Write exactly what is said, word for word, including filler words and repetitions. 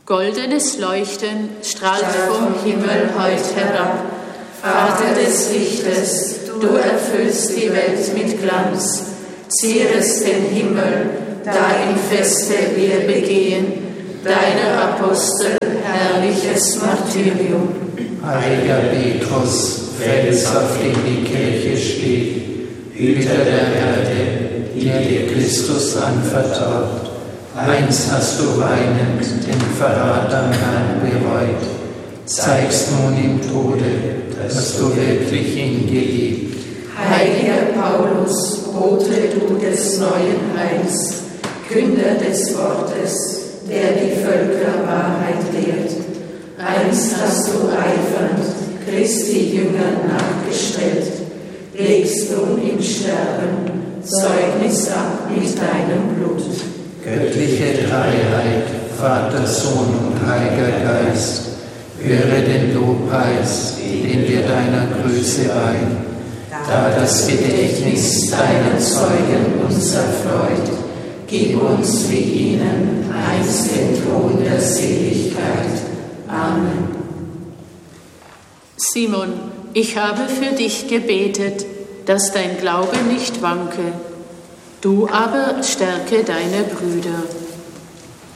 Goldenes Leuchten strahlt vom Himmel heut herab. Vater des Lichtes, du erfüllst die Welt mit Glanz, zierest den Himmel, da im Feste wir begehen, deiner Apostel herrliches Martyrium. Heiliger Petrus, Fels, auf dem die Kirche steht, Hüter der Erde, die dir Christus anvertraut. Einst hast du weinend den Verrat am Herrn bereut, zeigst nun im Tode, dass du wirklich ihn geliebt. Heiliger Paulus, Bote du des neuen Heils, Künder des Wortes, der die Völker Wahrheit lehrt. Einst hast du eifernd Christi Jünger nachgestellt, legst nun im Sterben Zeugnis ab mit deinem Blut. Göttliche Dreiheit, Vater, Sohn und Heiliger Geist, höre den Lobpreis, den wir deiner Größe weihen, da das Gedächtnis deiner Zeugen uns erfreut. Gib uns wie ihnen einst den Thron der Seligkeit. Amen. Simon, ich habe für dich gebetet, dass dein Glaube nicht wanke. Du aber stärke deine Brüder.